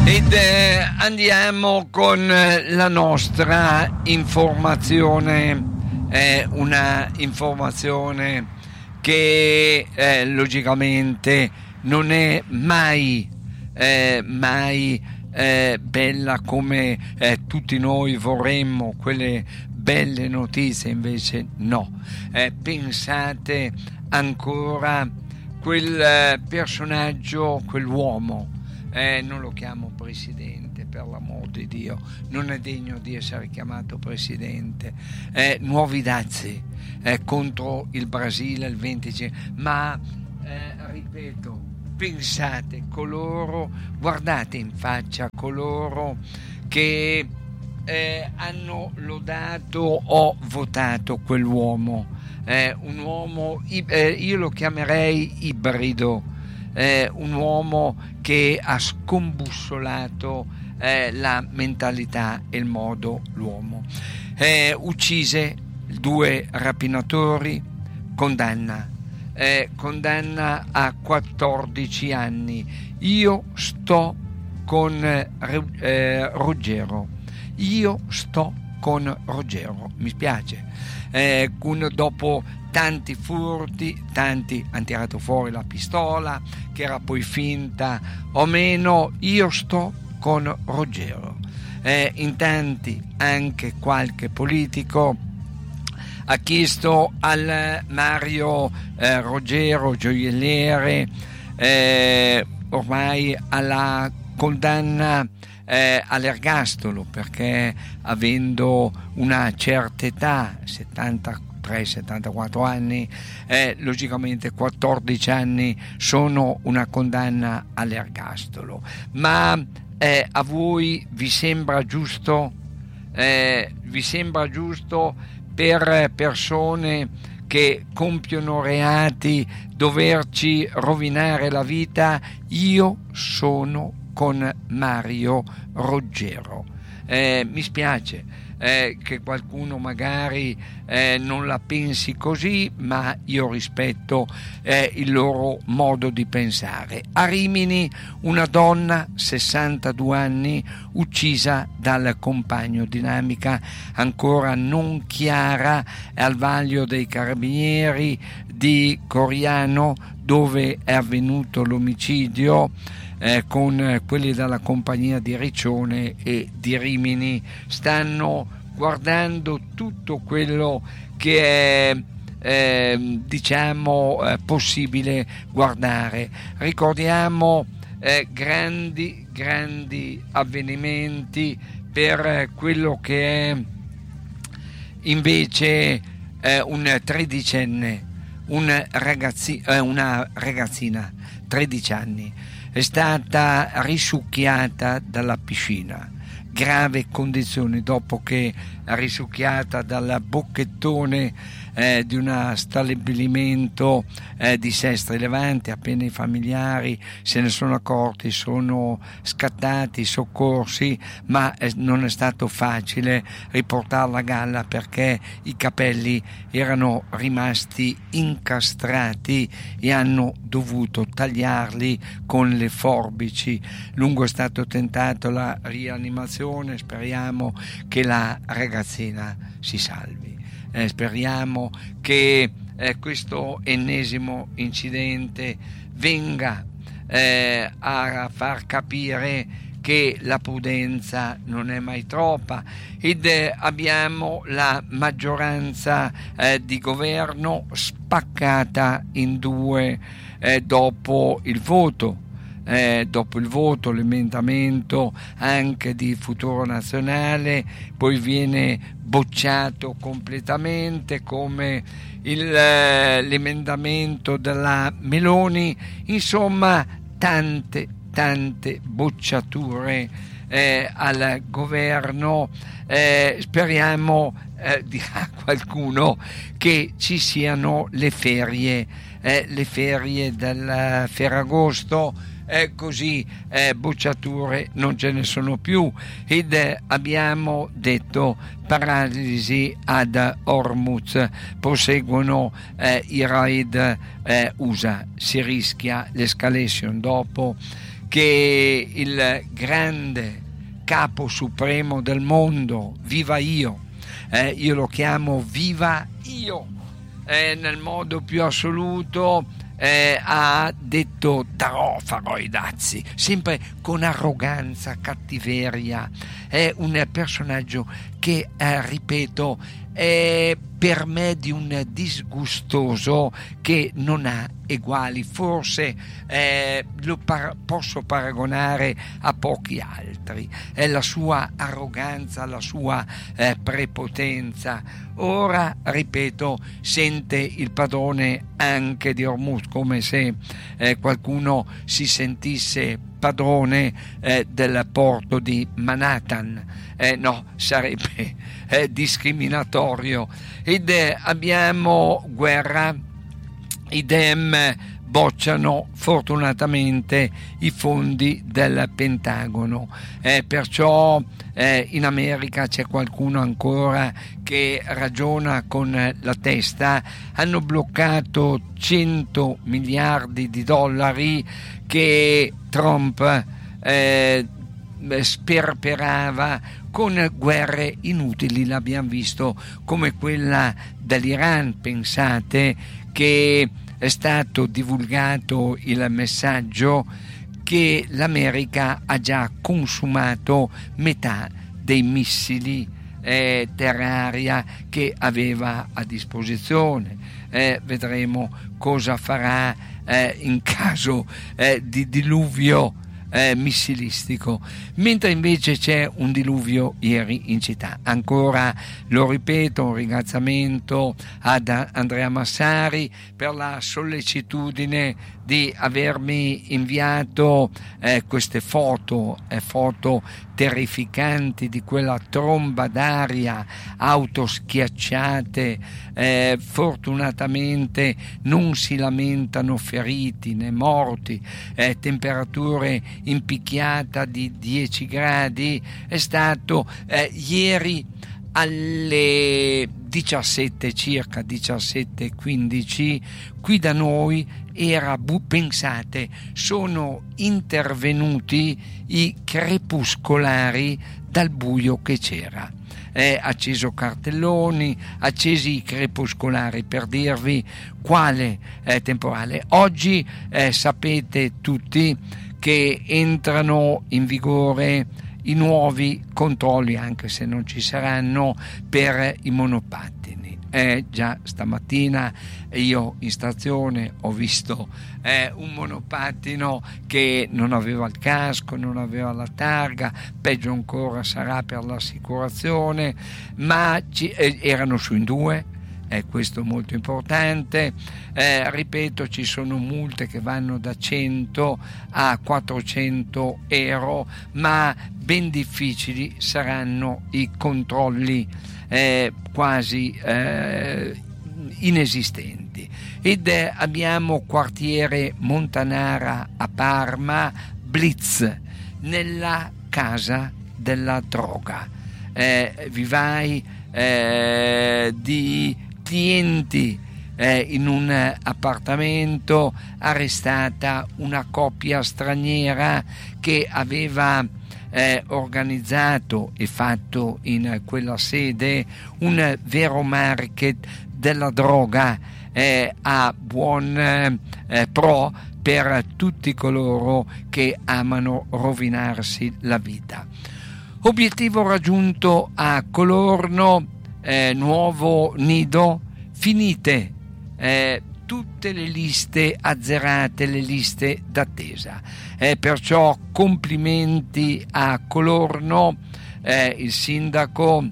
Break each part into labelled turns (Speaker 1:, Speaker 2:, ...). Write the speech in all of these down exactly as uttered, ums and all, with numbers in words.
Speaker 1: Ed eh, andiamo con la nostra informazione, eh, una informazione che eh, logicamente non è mai, eh, mai eh, bella come eh, tutti noi vorremmo, quelle belle notizie, invece no. Eh, pensate ancora quel eh, personaggio, quell'uomo. Eh, non lo chiamo presidente, per l'amor di Dio, non è degno di essere chiamato presidente. Eh, nuovi dazi eh, contro il Brasile il venticinque, ma eh, ripeto, pensate, coloro, guardate in faccia coloro che eh, hanno lodato o votato quell'uomo, eh, un uomo, eh, io lo chiamerei ibrido. Eh, un uomo che ha scombussolato eh, la mentalità e il modo l'uomo. Eh, uccise due rapinatori, condanna, eh, condanna a quattordici anni. Io sto con eh, Ruggero, io sto con Ruggero, mi spiace. Eh, dopo tanti furti, tanti hanno tirato fuori la pistola che era poi finta o meno, io sto con Ruggero. Eh, in tanti, anche qualche politico ha chiesto al Mario eh, Ruggero, gioielliere, eh, ormai alla condanna eh, all'ergastolo, perché avendo una certa età, settantatré settantaquattro anni, eh, logicamente quattordici anni sono una condanna all'ergastolo. Ma eh, a voi vi sembra giusto? Eh, vi sembra giusto per persone che compiono reati doverci rovinare la vita? Io sono con Mario Ruggero. Eh, mi spiace Eh, che qualcuno magari eh, non la pensi così, ma io rispetto eh, il loro modo di pensare. A Rimini una donna, sessantadue anni, uccisa dal compagno, dinamica ancora non chiara al vaglio dei carabinieri di Coriano, dove è avvenuto l'omicidio. Eh, con quelli della compagnia di Riccione e di Rimini stanno guardando tutto quello che è eh, diciamo eh, possibile guardare. Ricordiamo eh, grandi grandi avvenimenti per quello che è invece eh, un tredicenne, un ragazzi, eh, una ragazzina, tredici anni, è stata risucchiata dalla piscina, grave condizioni, dopo che risucchiata dal bocchettone eh, di uno stabilimento eh, di Sestri Levante. Appena i familiari se ne sono accorti sono scattati i soccorsi, ma eh, non è stato facile riportarla a galla perché i capelli erano rimasti incastrati e hanno dovuto tagliarli con le forbici. Lungo è stato tentato la rianimazione, speriamo che la ragazzina si salvi. Eh, speriamo che eh, questo ennesimo incidente venga eh, a far capire che la prudenza non è mai troppa, ed eh, abbiamo la maggioranza eh, di governo spaccata in due eh, dopo il voto. Eh, dopo il voto, l'emendamento anche di Futuro Nazionale poi viene bocciato completamente, come il, eh, l'emendamento della Meloni. Insomma, tante tante bocciature eh, al governo. Eh, speriamo, eh, dirà qualcuno, che ci siano le ferie eh, le ferie del Ferragosto. Eh, così eh, bocciature non ce ne sono più, ed eh, abbiamo detto paralisi ad Hormuz, proseguono eh, i raid eh, U S A, si rischia l'escalation dopo che il grande capo supremo del mondo, viva io, eh, io lo chiamo viva io, eh, nel modo più assoluto, eh, ha detto darò, farò i dazi, sempre con arroganza, cattiveria. È un personaggio che, eh, ripeto, è per me di un disgustoso che non ha eguali. Forse eh, lo par- posso paragonare a pochi altri. È la sua arroganza, la sua eh, prepotenza. Ora, ripeto, sente il padrone anche di Hormuz, come se eh, qualcuno si sentisse padrone eh, del porto di Manhattan. Eh, no, sarebbe eh, discriminatorio. Ed eh, abbiamo guerra, i Dem bocciano fortunatamente i fondi del Pentagono, eh, perciò eh, in America c'è qualcuno ancora che ragiona con la testa. Hanno bloccato cento miliardi di dollari che Trump eh, sperperava con guerre inutili, l'abbiamo visto, come quella dell'Iran. Pensate che è stato divulgato il messaggio che l'America ha già consumato metà dei missili eh, terra-aria che aveva a disposizione. Eh, vedremo cosa farà eh, in caso eh, di diluvio Eh, missilistico, mentre invece c'è un diluvio ieri in città. Ancora, lo ripeto, un ringraziamento ad Andrea Massari per la sollecitudine di avermi inviato eh, queste foto, eh, foto terrificanti di quella tromba d'aria, auto schiacciate. Eh, fortunatamente non si lamentano feriti né morti, eh, temperature in picchiata di dieci gradi. È stato eh, ieri alle diciassette, circa diciassette e quindici, qui da noi era, pensate, sono intervenuti i crepuscolari dal buio che c'era. Eh, acceso cartelloni, accesi i crepuscolari, per dirvi quale eh, temporale. Oggi eh, sapete tutti che entrano in vigore i nuovi controlli, anche se non ci saranno, per i monopattini. Eh, già stamattina io in stazione ho visto eh, un monopattino che non aveva il casco, non aveva la targa, peggio ancora sarà per l'assicurazione, ma ci, eh, erano su in due. Eh, questo è molto importante. Eh, ripeto, ci sono multe che vanno da cento a quattrocento euro, ma ben difficili saranno i controlli, eh, quasi eh, inesistenti. Ed eh, abbiamo quartiere Montanara a Parma, blitz nella casa della droga, eh, vivai eh, di clienti eh, in un appartamento, arrestata una coppia straniera che aveva eh, organizzato e fatto in quella sede un vero market della droga eh, a buon eh, pro per tutti coloro che amano rovinarsi la vita. Obiettivo raggiunto a Colorno, eh, nuovo nido, finite eh, tutte le liste azzerate, le liste d'attesa. Eh, perciò complimenti a Colorno, eh, il sindaco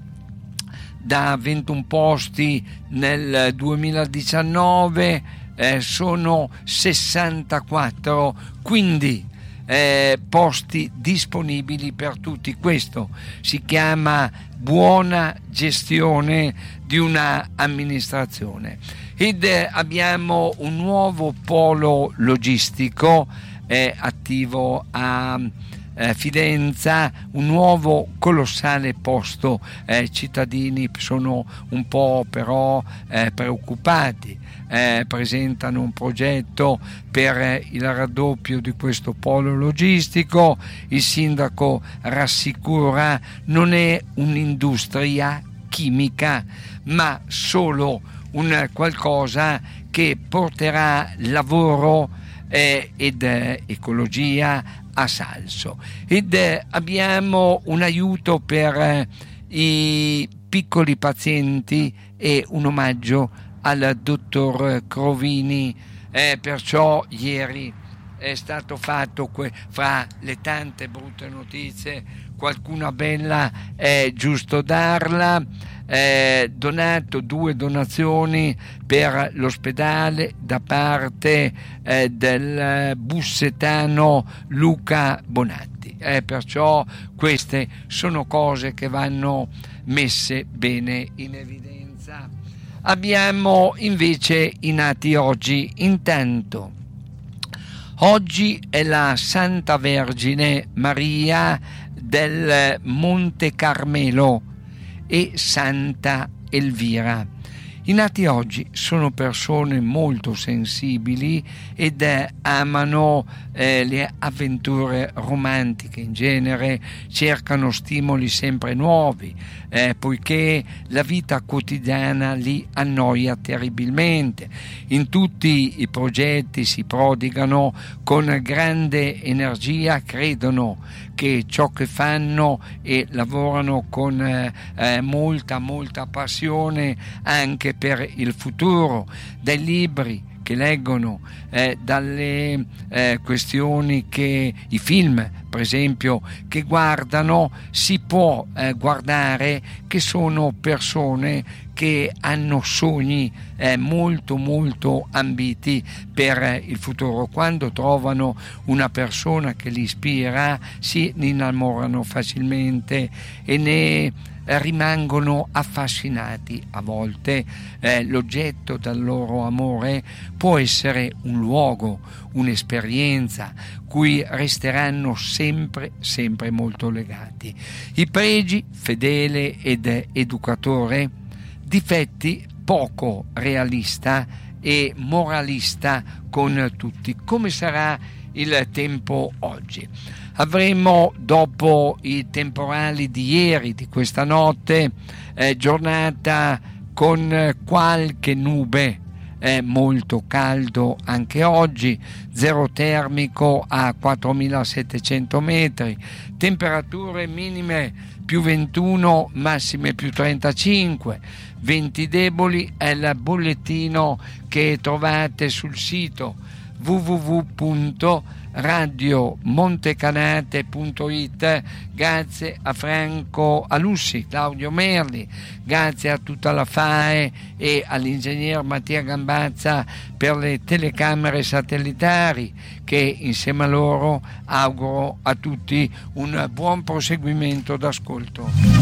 Speaker 1: da ventuno posti nel duemiladiciannove eh, sono sessantaquattro, quindi eh, posti disponibili per tutti. Questo si chiama buona gestione di una amministrazione. Ed eh, abbiamo un nuovo polo logistico eh, attivo a eh, Fidenza un nuovo colossale posto. Eh, cittadini sono un po' però eh, preoccupati, eh, presentano un progetto per eh, il raddoppio di questo polo logistico. Il sindaco rassicura: non è un'industria chimica, ma solo un qualcosa che porterà lavoro eh, ed eh, ecologia a Salso. Ed eh, abbiamo un aiuto per eh, i piccoli pazienti e un omaggio al dottor Crovini. Eh, perciò ieri è stato fatto que- fra le tante brutte notizie, qualcuna bella è giusto darla. Eh, donato due donazioni per l'ospedale da parte eh, del bussetano Luca Bonatti. Eh, perciò queste sono cose che vanno messe bene in evidenza. Abbiamo invece i nati oggi. Intanto oggi è la Santa Vergine Maria del Monte Carmelo e Santa Elvira. I nati oggi sono persone molto sensibili ed eh, amano eh, le avventure romantiche in genere, cercano stimoli sempre nuovi, eh, poiché la vita quotidiana li annoia terribilmente. In tutti i progetti si prodigano con grande energia, credono che ciò che fanno e lavorano con eh, eh, molta molta passione anche per il futuro. Dai libri che leggono, eh, dalle eh, questioni che i film per esempio che guardano, si può eh, guardare che sono persone che hanno sogni eh, molto molto ambiti per eh, il futuro. Quando trovano una persona che li ispira, si innamorano facilmente e ne rimangono affascinati. A volte eh, l'oggetto del loro amore può essere un luogo, un'esperienza cui resteranno sempre sempre molto legati. I pregi: fedele ed educatore. Difetti: poco realista e moralista con tutti. Come sarà il tempo oggi? Avremo, dopo i temporali di ieri, di questa notte, eh, giornata con qualche nube, è molto caldo anche oggi, zero termico a quattromilasettecento metri, temperature minime più ventuno, massime più trentacinque, venti deboli. È il bollettino che trovate sul sito w w w punto radio montecanate punto it. Grazie a Franco Alussi, Claudio Merli, grazie a tutta la F A E e all'ingegner Mattia Gambazza per le telecamere satellitari, che insieme a loro auguro a tutti un buon proseguimento d'ascolto.